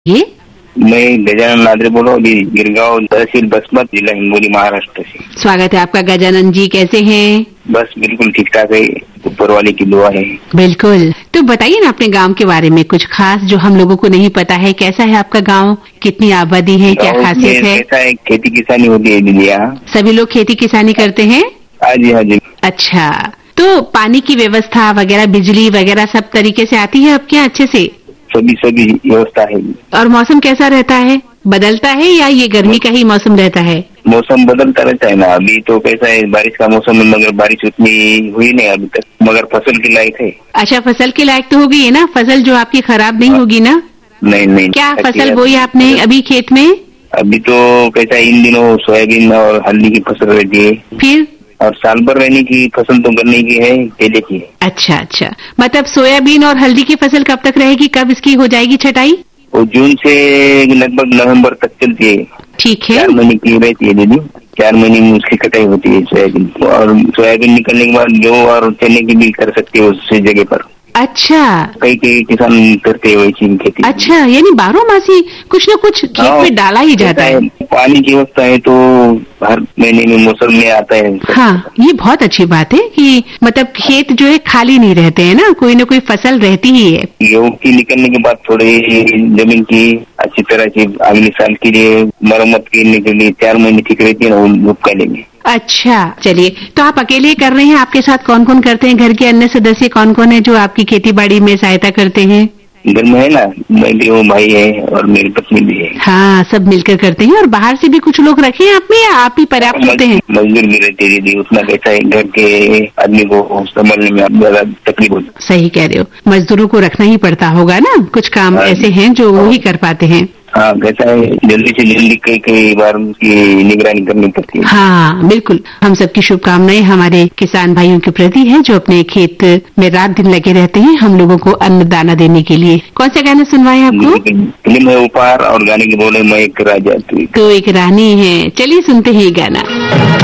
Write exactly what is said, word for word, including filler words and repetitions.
ये मैं गजानन नादरे बोल रहा हूँ, अभी गिरगांव तहसील बसमत, जिला हिंगोली, महाराष्ट्र से। स्वागत है आपका गजानन जी, कैसे हैं? बस बिल्कुल ठीक ठाक है, ऊपर वाले की दुआ है। बिल्कुल। तो बताइए ना अपने गांव के बारे में कुछ खास जो हम लोगों को नहीं पता है। कैसा है आपका गांव, कितनी आबादी है, क्या खासियत है? कैसा है, खेती किसानी होती है दीदी यहाँ? सभी लोग खेती किसानी करते हैं? हाँ जी, हाँ जी। अच्छा, तो पानी की व्यवस्था वगैरह, बिजली वगैरह सब तरीके से आती है आपके यहाँ अच्छे से? सभी सभी व्यवस्था है। और मौसम कैसा रहता है, बदलता है या ये गर्मी का ही मौसम रहता है? मौसम बदलता रहता है ना। अभी तो कैसा है, बारिश का मौसम है, मगर बारिश उतनी हुई नहीं अभी तक, मगर फसल के लायक है। अच्छा, फसल के लायक तो हो गई है ना? फसल जो आपकी खराब नहीं होगी ना? नहीं नहीं। क्या फसल बोई आपने अभी खेत में? अभी तो कैसा है, इन दिनों सोयाबीन और हल्दी की फसल रहती है। फिर और साल भर रहने की फसल तो गन्ने की है, केले की है। अच्छा अच्छा, मतलब सोयाबीन और हल्दी की फसल कब तक रहेगी, कब इसकी हो जाएगी छटाई? वो जून से लगभग नवंबर तक चलती है। ठीक है, चार महीने की रहती है दीदी, चार महीने में उसकी कटाई होती है सोयाबीन। और सोयाबीन निकलने के बाद गेहूँ और चने की भी कर सकते हो उस जगह पर। अच्छा, कई कई किसान करते हैं वैसी खेती। अच्छा, यानी बारह मासी कुछ न कुछ खेत में डाला ही जाता है। पानी की व्यवस्था है तो हर महीने में मौसम में आता है। हाँ, ये बहुत अच्छी बात है कि मतलब खेत जो है खाली नहीं रहते हैं ना, कोई न कोई फसल रहती ही है। गेहूँ की निकलने के बाद थोड़ी जमीन की अच्छी तरह से अगले साल के लिए मरम्मत करने के लिए चार महीने ठीक रहती है ना, वो उपका लेंगे। अच्छा, चलिए, तो आप अकेले कर रहे हैं, आपके साथ कौन कौन करते हैं? घर के अन्य सदस्य कौन कौन है जो आपकी खेती बाड़ी में सहायता करते हैं? घर में है ना, मैं भी हूँ, भाई है और मेरी पत्नी भी है। हाँ, सब मिलकर करते हैं। और बाहर से भी कुछ लोग रखे हैं आप में या आप ही पर्याप्त होते हैं? मजदूर भी रहते हैं दीदी, उतना कैसा है, घर के आदमी को संभालने में ज्यादा तकलीफ होती है। सही कह रहे हो, मजदूरों को रखना ही पड़ता होगा ना, कुछ काम ऐसे हैं जो वो ही कर पाते हैं। हाँ, कैसा है, जल्दी से जल्दी कई कई बार उनकी निगरानी करनी पड़ती है। हाँ बिल्कुल, हम सबकी शुभकामनाएं हमारे किसान भाइयों के प्रति है जो अपने खेत में रात दिन लगे रहते हैं हम लोगों को अन्न दाना देने के लिए। कौन सा गाना सुनवाए आपको? फिल्म है उपहार और गाने के बोले मैं एक राजा तू तो एक रानी है। चलिए सुनते हैं ये गाना।